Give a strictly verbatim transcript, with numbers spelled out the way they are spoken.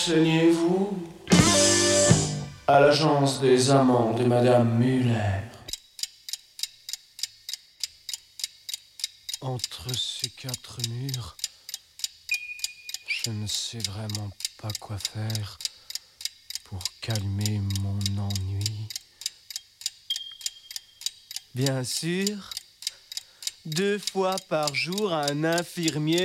Renseignez-vous à l'agence des amants de Madame Muller. Entre ces quatre murs, je ne sais vraiment pas quoi faire pour calmer mon ennui. Bien sûr, deux fois par jour, un infirmier